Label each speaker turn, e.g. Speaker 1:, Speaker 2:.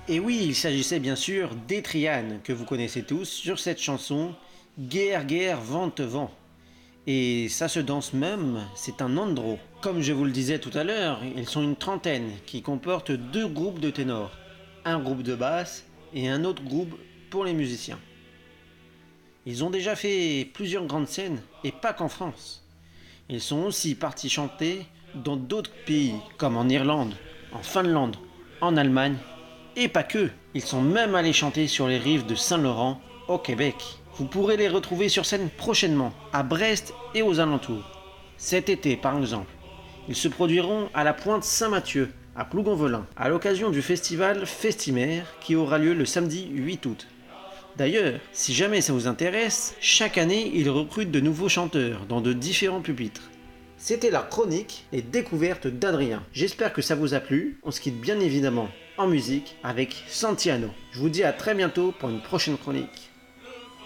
Speaker 1: Et oui, il s'agissait bien sûr d'Etrian, que vous connaissez tous, sur cette chanson Guerre, guerre, vent te vent. Et ça se danse même, c'est un andro. Comme je vous le disais tout à l'heure, ils sont une trentaine qui comportent deux groupes de ténors. Un groupe de basse et un autre groupe pour les musiciens. Ils ont déjà fait plusieurs grandes scènes et pas qu'en France. Ils sont aussi partis chanter dans d'autres pays comme en Irlande, en Finlande, en Allemagne et pas que. Ils sont même allés chanter sur les rives de Saint-Laurent au Québec. Vous pourrez les retrouver sur scène prochainement à Brest et aux alentours. Cet été par exemple. Ils se produiront à la Pointe Saint-Mathieu, à Plougonvelin, à l'occasion du festival Festimère qui aura lieu le samedi 8 août. D'ailleurs, si jamais ça vous intéresse, chaque année ils recrutent de nouveaux chanteurs dans de différents pupitres. C'était la chronique et découverte d'Adrien. J'espère que ça vous a plu. On se quitte bien évidemment en musique avec Santiano. Je vous dis à très bientôt pour une prochaine chronique.